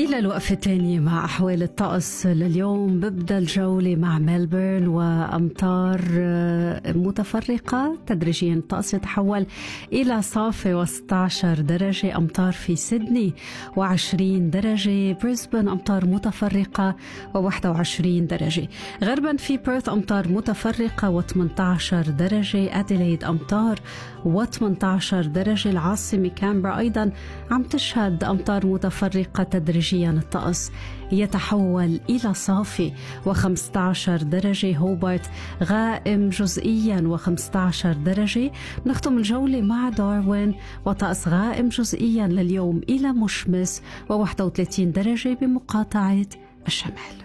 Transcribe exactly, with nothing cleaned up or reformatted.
إلى الوقفة الثانية مع أحوال الطقس لليوم. ببدأ الجولة مع ملبورن وأمطار متفرقة. تدريجيا الطقس يتحول إلى صافي وستة عشر درجة. أمطار في سيدني وعشرين درجة. بريسبن أمطار متفرقة وواحد وعشرين درجة. غربا في بيرث أمطار متفرقة وثمانية عشر درجة. أديلايد أمطار وثمانية عشر درجة. العاصمة كامبرا أيضا عم تشهد أمطار متفرقة. تدريجيا الطقس يتحول إلى صافي وخمسة عشر درجة. هوبارت غائم جزئيا وخمسة عشر درجة. نختم الجولة مع داروين وطقس غائم جزئيا لليوم إلى مشمس وواحد وثلاثين درجة بمقاطعة الشمال.